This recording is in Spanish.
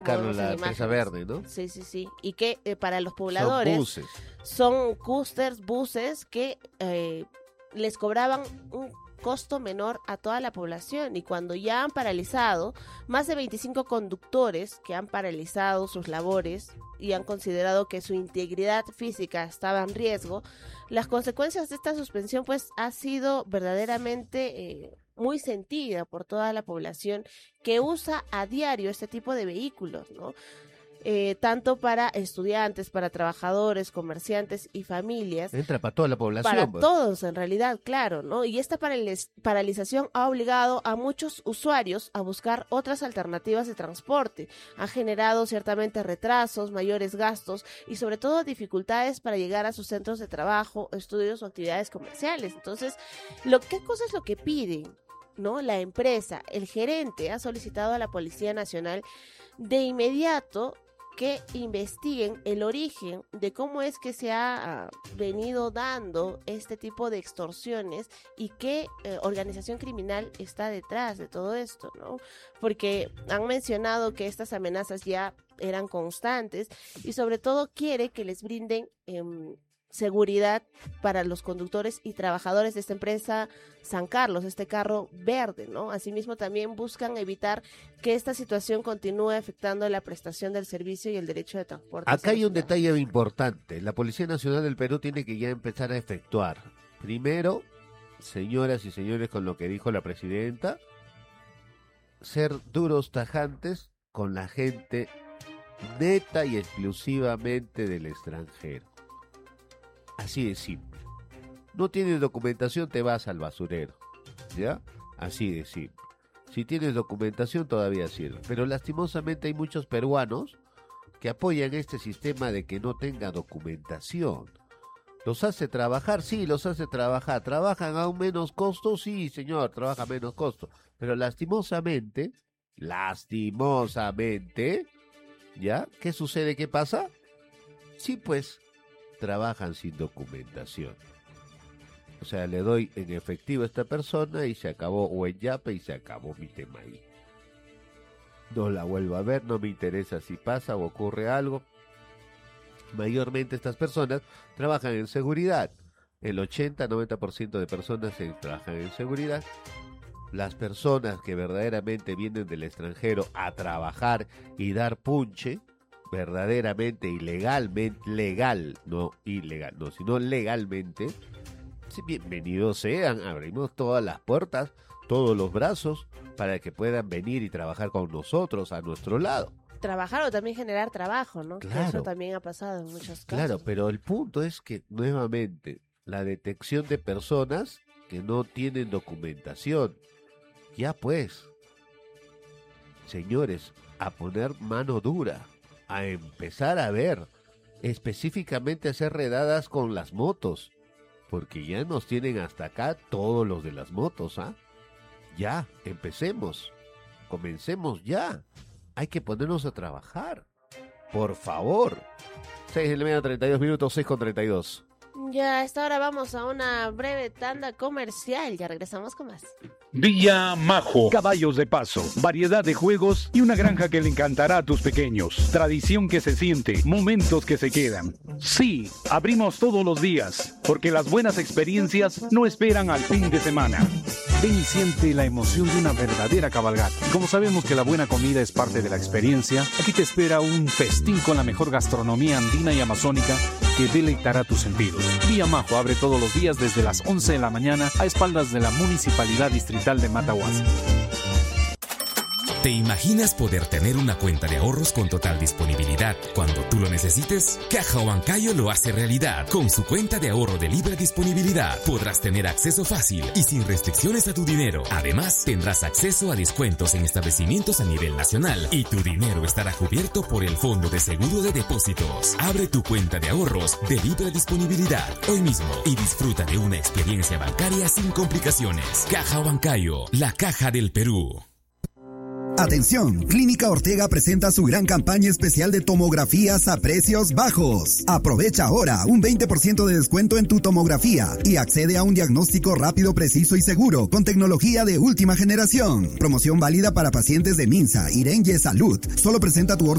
Carlos, la imágenes. empresa verde, ¿no? Sí. Y que para los pobladores son buses que les cobraban un costo menor a toda la población, y cuando ya han paralizado más de 25 conductores que han paralizado sus labores y han considerado que su integridad física estaba en riesgo, las consecuencias de esta suspensión pues ha sido verdaderamente muy sentida por toda la población que usa a diario este tipo de vehículos, ¿no? Tanto para estudiantes, para trabajadores, comerciantes y familias. Entra para toda la población. Para todos, en realidad, claro, ¿no? Y esta paralización ha obligado a muchos usuarios a buscar otras alternativas de transporte. Ha generado ciertamente retrasos, mayores gastos y sobre todo dificultades para llegar a sus centros de trabajo, estudios o actividades comerciales. Entonces, ¿qué cosa es lo que piden? ¿No? La empresa, el gerente ha solicitado a la Policía Nacional de inmediato que investiguen el origen de cómo es que se ha venido dando este tipo de extorsiones y qué organización criminal está detrás de todo esto, ¿no? Porque han mencionado que estas amenazas ya eran constantes y sobre todo quiere que les brinden seguridad para los conductores y trabajadores de esta empresa San Carlos, este carro verde, ¿no? Asimismo, también buscan evitar que esta situación continúe afectando la prestación del servicio y el derecho de transporte. Acá hay un detalle importante. La Policía Nacional del Perú tiene que ya empezar a efectuar. Primero, señoras y señores, con lo que dijo la presidenta, ser duros, tajantes con la gente neta y exclusivamente del extranjero. Así de simple. No tienes documentación, te vas al basurero, ¿ya? Así de simple. Si tienes documentación todavía sirve. Pero lastimosamente hay muchos peruanos que apoyan este sistema de que no tenga documentación. ¿Los hace trabajar? Sí, los hace trabajar. ¿Trabajan a un menos costo? Sí, señor, trabaja a menos costo. Pero lastimosamente, ¿ya? ¿Qué sucede? ¿Qué pasa? Sí, pues, trabajan sin documentación. O sea, le doy en efectivo a esta persona y se acabó, o en yape y se acabó mi tema ahí. No la vuelvo a ver, no me interesa si pasa o ocurre algo. Mayormente estas personas trabajan en seguridad. El 80-90% de personas trabajan en seguridad. Las personas que verdaderamente vienen del extranjero a trabajar y dar punche, verdaderamente sino legalmente, bienvenidos sean, abrimos todas las puertas, todos los brazos, para que puedan venir y trabajar con nosotros a nuestro lado. Trabajar o también generar trabajo, ¿no? Claro. Eso también ha pasado en muchos casos. Claro, pero el punto es que, nuevamente, la detección de personas que no tienen documentación. Ya pues, señores, a poner mano dura, a empezar a ver, específicamente a hacer redadas con las motos, porque ya nos tienen hasta acá todos los de las motos, ¿ah? Ya, comencemos ya, hay que ponernos a trabajar, por favor. 6:32, 6:32. Ya, a esta hora vamos a una breve tanda comercial, ya regresamos con más. Villa Majo. Caballos de paso, variedad de juegos y una granja que le encantará a tus pequeños. Tradición que se siente, momentos que se quedan. Sí, abrimos todos los días, porque las buenas experiencias no esperan al fin de semana. Ven y siente la emoción de una verdadera cabalgata. Y como sabemos que la buena comida es parte de la experiencia, aquí te espera un festín con la mejor gastronomía andina y amazónica que deleitará tus sentidos. Villa Majo abre todos los días desde las 11 de la mañana a espaldas de la Municipalidad Distrital de Matahuasi. ¿Te imaginas poder tener una cuenta de ahorros con total disponibilidad cuando tú lo necesites? Caja Huancayo lo hace realidad. Con su cuenta de ahorro de libre disponibilidad podrás tener acceso fácil y sin restricciones a tu dinero. Además, tendrás acceso a descuentos en establecimientos a nivel nacional y tu dinero estará cubierto por el Fondo de Seguro de Depósitos. Abre tu cuenta de ahorros de libre disponibilidad hoy mismo y disfruta de una experiencia bancaria sin complicaciones. Caja Huancayo, la caja del Perú. Atención, Clínica Ortega presenta su gran campaña especial de tomografías a precios bajos. Aprovecha ahora un 20% de descuento en tu tomografía y accede a un diagnóstico rápido, preciso y seguro con tecnología de última generación. Promoción válida para pacientes de Minsa, Irenye Salud. Solo presenta tu orden